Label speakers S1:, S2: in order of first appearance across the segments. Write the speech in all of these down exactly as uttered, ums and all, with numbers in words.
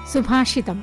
S1: സുഭാഷിതം.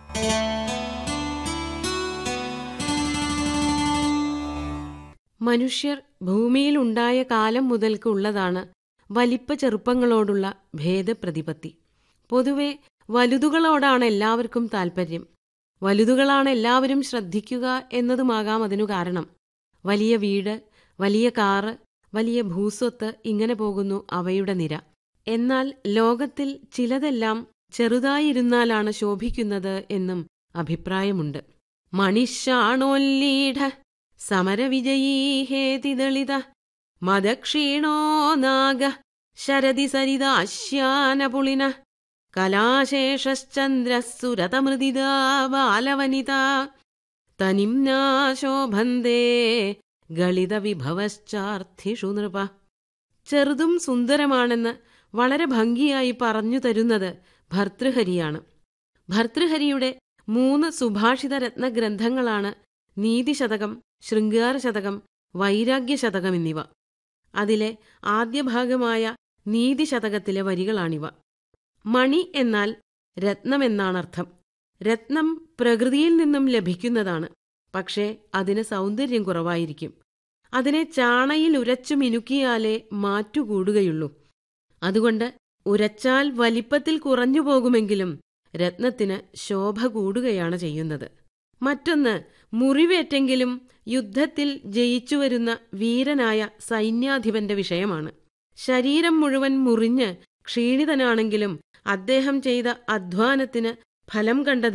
S2: മനുഷ്യർ ഭൂമിയിലുണ്ടായ കാലം മുതൽക്ക് ഉള്ളതാണ് വലിപ്പ ചെറുപ്പങ്ങളോടുള്ള ഭേദപ്രതിപത്തി. പൊതുവെ വലുതുകളോടാണ് എല്ലാവർക്കും താൽപ്പര്യം. വലുതുകളാണ് എല്ലാവരും ശ്രദ്ധിക്കുക എന്നതുമാകാം അതിനു കാരണം. വലിയ വീട്, വലിയ കാറ്, വലിയ ഭൂസ്വത്ത്, ഇങ്ങനെ പോകുന്നു അവയുടെ നിര. എന്നാൽ ലോകത്തിൽ ചിലതെല്ലാം ചെറുതായിരുന്നാലാണ് ശോഭിക്കുന്നത് എന്നും അഭിപ്രായമുണ്ട്. മണിശാണോല്ലീഢ സമരവിജയീഹേതിദളിത മദക്ഷീണോ നാഗ ശരതി സരിതാശ്യാനപുളിന കലാശേഷശ്ചന്ദ്രസുരതമൃദിതാ ബാലവനിതാ തനിംനാ ശോഭന്തേ ഗളിതവിഭവശ്ചാർത്ഥിഷു നൃപ. ചെറുതും സുന്ദരമാണെന്ന് വളരെ ഭംഗിയായി പറഞ്ഞു തരുന്നത് ഭർതൃഹരിയാണ്. ഭർതൃഹരിയുടെ മൂന്ന് സുഭാഷിത രത്നഗ്രന്ഥങ്ങളാണ് നീതിശതകം, ശൃംഗാരശതകം, വൈരാഗ്യശതകം എന്നിവ. അതിലെ ആദ്യ ഭാഗമായ നീതിശതകത്തിലെ വരികളാണിവ. മണി എന്നാൽ രത്നമെന്നാണർത്ഥം. രത്നം പ്രകൃതിയിൽ നിന്നും ലഭിക്കുന്നതാണ്. പക്ഷേ അതിന് സൗന്ദര്യം കുറവായിരിക്കും. അതിനെ ചാണയിൽ ഉരച്ചു മിനുക്കിയാലേ മാറ്റുകൂടുകയുള്ളൂ. അതുകൊണ്ട് ഉരച്ചാൽ വലിപ്പത്തിൽ കുറഞ്ഞു പോകുമെങ്കിലും രത്നത്തിന് ശോഭ കൂടുകയാണ് ചെയ്യുന്നത്. മറ്റൊന്ന്, മുറിവേറ്റെങ്കിലും യുദ്ധത്തിൽ ജയിച്ചുവരുന്ന വീരനായ സൈന്യാധിപന്റെ വിഷയമാണ്. ശരീരം മുഴുവൻ മുറിഞ്ഞ് ക്ഷീണിതനാണെങ്കിലും അദ്ദേഹം ചെയ്ത അധ്വാനത്തിന് ഫലം കണ്ടത്